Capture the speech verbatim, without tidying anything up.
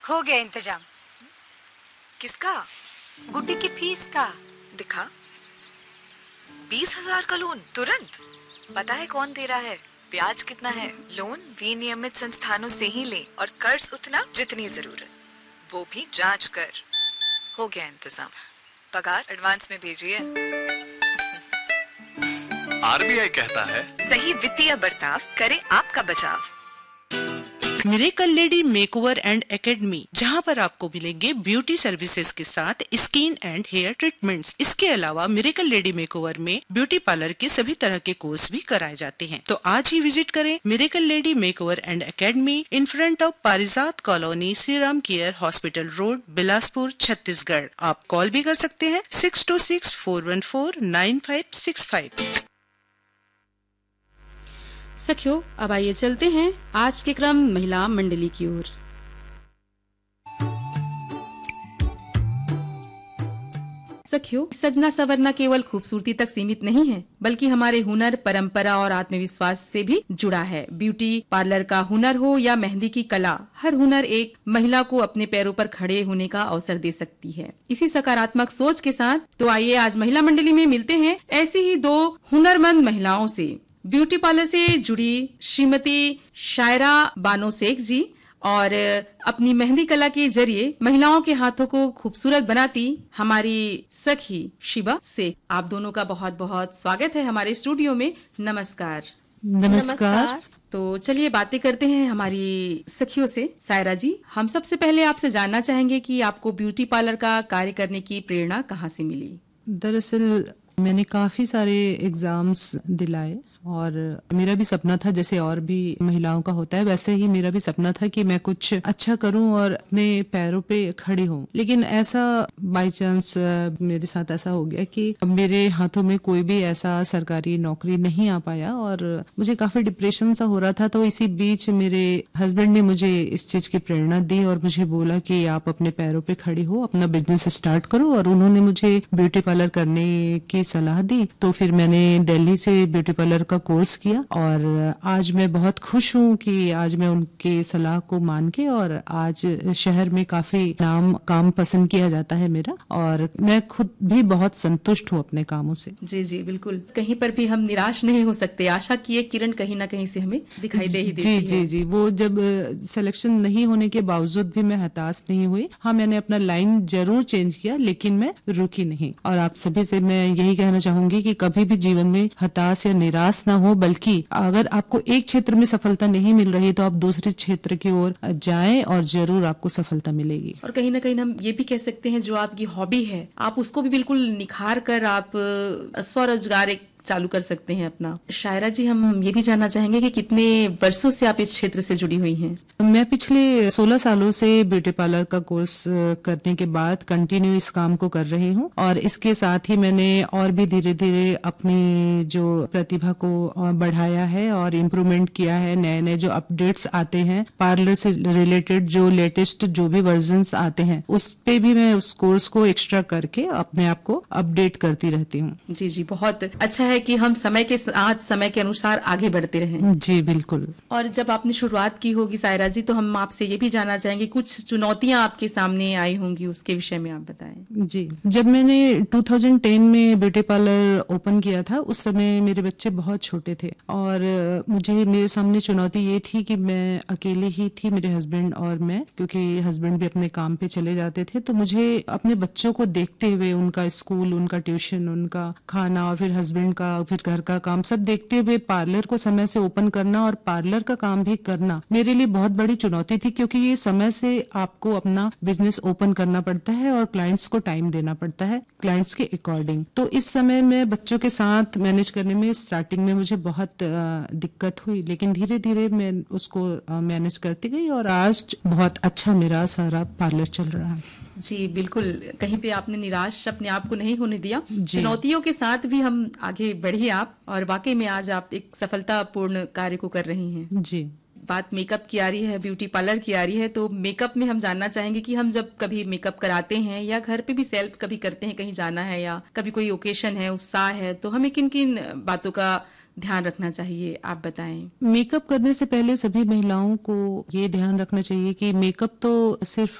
हो गया इंतजाम। किसका? गुड्डी की फीस का। दिखा। बीस हजार का लोन तुरंत। पता है कौन दे रहा है, ब्याज कितना है? लोन विनियमित संस्थानों से ही ले और कर्ज उतना जितनी जरूरत, वो भी जांच कर। हो गया इंतजाम। पगार एडवांस में भेजिए। आरबीआई कहता है, सही वित्तीय बर्ताव करे आपका बचाव। Miracle lady makeover and academy, जहां पर आपको मिलेंगे ब्यूटी सर्विसेज के साथ स्किन एंड हेयर ट्रीटमेंट्स। इसके अलावा मिरेकल लेडी मेकओवर में ब्यूटी पार्लर के सभी तरह के कोर्स भी कराए जाते हैं। तो आज ही विजिट करें miracle lady makeover and academy in front of पारिजात colony, Shri Ram care hospital road, Bilaspur, Chhattisgarh. आप कॉल भी कर सकते हैं six to six four one four nine five six five. सखियों, अब आइए चलते हैं आज के क्रम महिला मंडली की ओर। सखियों, सजना संवरना केवल खूबसूरती तक सीमित नहीं है, बल्कि हमारे हुनर, परंपरा और आत्मविश्वास से भी जुड़ा है। ब्यूटी पार्लर का हुनर हो या मेहंदी की कला, हर हुनर एक महिला को अपने पैरों पर खड़े होने का अवसर दे सकती है। इसी सकारात्मक सोच के साथ तो आइए आज महिला मंडली में मिलते हैं ऐसी ही दो हुनरमंद महिलाओं से। ब्यूटी पार्लर से जुड़ी श्रीमती शायरा बानो शेख जी और अपनी मेहंदी कला के जरिए महिलाओं के हाथों को खूबसूरत बनाती हमारी सखी शिबा शेख। आप दोनों का बहुत बहुत स्वागत है हमारे स्टूडियो में। नमस्कार। नमस्कार। तो चलिए बातें करते हैं हमारी सखियों से। सायरा जी, हम सबसे पहले आपसे जानना चाहेंगे कि आपको ब्यूटी पार्लर का कार्य करने की प्रेरणा कहाँ से मिली? दरअसल मैंने काफी सारे एग्जाम्स दिलाए और मेरा भी सपना था, जैसे और भी महिलाओं का होता है वैसे ही मेरा भी सपना था कि मैं कुछ अच्छा करूं और अपने पैरों पे खड़ी हूं। लेकिन ऐसा बाय चांस मेरे साथ ऐसा हो गया कि मेरे हाथों में कोई भी ऐसा सरकारी नौकरी नहीं आ पाया और मुझे काफी डिप्रेशन सा हो रहा था। तो इसी बीच मेरे हस्बैंड ने मुझे इस चीज की प्रेरणा दी और मुझे बोला कि आप अपने पैरों पे खड़ी हो, अपना बिजनेस स्टार्ट करो। और उन्होंने मुझे ब्यूटी पार्लर करने की सलाह दी। तो फिर मैंने दिल्ली से ब्यूटी पार्लर का कोर्स किया और आज मैं बहुत खुश हूँ कि आज मैं उनके सलाह को मान के और आज शहर में काफी नाम काम पसंद किया जाता है मेरा और मैं खुद भी बहुत संतुष्ट हूँ अपने कामों से। जी जी बिल्कुल, कहीं पर भी हम निराश नहीं हो सकते। आशा की एक किरण कहीं ना कहीं से हमें दिखाई दे ही देती जी है। जी जी वो जब सिलेक्शन नहीं होने के बावजूद भी मैं हताश नहीं हुई। हाँ, मैंने अपना लाइन जरूर चेंज किया लेकिन मैं रुकी नहीं। और आप सभी से मैं यही कहना चाहूंगी कि कभी भी जीवन में हताश या निराश ना हो, बल्कि अगर आपको एक क्षेत्र में सफलता नहीं मिल रही तो आप दूसरे क्षेत्र की ओर जाएं और जरूर आपको सफलता मिलेगी। और कहीं ना कहीं हम ये भी कह सकते हैं जो आपकी हॉबी है आप उसको भी बिल्कुल निखार कर आप स्वरोजगार एक चालू कर सकते हैं अपना। शायरा जी, हम ये भी जानना चाहेंगे कि कितने वर्षों से आप इस क्षेत्र से जुड़ी हुई हैं? मैं पिछले सोलह सालों से ब्यूटी पार्लर का कोर्स करने के बाद कंटिन्यू इस काम को कर रही हूँ और इसके साथ ही मैंने और भी धीरे धीरे अपनी जो प्रतिभा को बढ़ाया है और इम्प्रूवमेंट किया है। नए नए जो अपडेट्स आते हैं पार्लर से रिलेटेड, जो लेटेस्ट जो भी वर्जन्स आते हैं उस पे भी मैं उस कोर्स को एक्स्ट्रा करके अपने आप को अपडेट करती रहती हूँ। जी जी, बहुत अच्छा है कि हम समय के साथ समय के अनुसार आगे बढ़ते रहें। जी बिल्कुल। और जब आपने शुरुआत की होगी सायरा जी, तो हम आपसे ये भी जानना चाहेंगे कुछ चुनौतियां आपके सामने आई होंगी, उसके विषय में आप बताएं। जी, जब मैंने दो हज़ार दस में ब्यूटी पार्लर ओपन किया था उस समय मेरे बच्चे बहुत छोटे थे और मुझे मेरे सामने चुनौती ये थी कि मैं अकेले ही थी, मेरे हस्बैंड और मैं, क्योंकि हस्बैंड भी अपने काम पे चले जाते थे। तो मुझे अपने बच्चों को देखते हुए उनका स्कूल, उनका ट्यूशन, उनका खाना और फिर हस्बैंड का, फिर घर का काम सब देखते हुए पार्लर को समय से ओपन करना और पार्लर का काम भी करना मेरे लिए बहुत बड़ी चुनौती थी, क्योंकि ये समय से आपको अपना बिजनेस ओपन करना पड़ता है और क्लाइंट्स को टाइम देना पड़ता है क्लाइंट्स के अकॉर्डिंग। तो इस समय में बच्चों के साथ मैनेज करने में स्टार्टिंग में मुझे बहुत दिक्कत हुई, लेकिन धीरे धीरे मैं उसको मैनेज करती गई और आज बहुत अच्छा मेरा सारा पार्लर चल रहा है। जी बिल्कुल, कहीं पे आपने निराश अपने आप को नहीं होने दिया। चुनौतियों के साथ भी हम आगे बढ़े आप, और वाकई में आज आप एक सफलतापूर्ण कार्य को कर रही हैं। जी, बात मेकअप की आ रही है, ब्यूटी पार्लर की आ रही है, तो मेकअप में हम जानना चाहेंगे कि हम जब कभी मेकअप कराते हैं या घर पे भी सेल्फ कभी करते हैं, कहीं जाना है या कभी कोई ओकेशन है, उत्साह है, तो हमें किन किन बातों का ध्यान रखना चाहिए, आप बताएं। मेकअप करने से पहले सभी महिलाओं को ये ध्यान रखना चाहिए कि मेकअप तो सिर्फ